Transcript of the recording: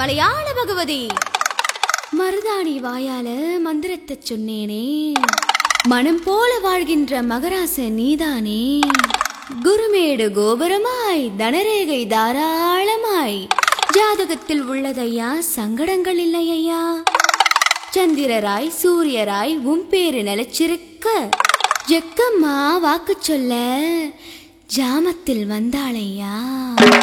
மலையாள பகவதி. மருதாணி வாயால மந்திரத்தை சொன்னேனே, மனம் போல வாழ்கின்ற மகராச நீதானே. குருமேடு கோபுரமாய் தனரேகை தாராளமாய் ஜாதகத்தில் உள்ளதையா, சங்கடங்கள் இல்லையா. சந்திரராய் சூரியராய் உன் பேரு நிலைச்சிருக்க, ஜக்கம்மா வாக்கு சொல்ல ஜாமத்தில் வந்தாளையா.